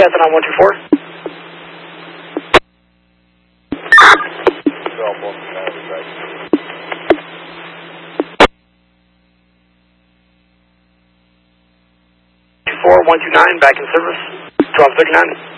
Captain on 124. Four 129 back in service. 1239.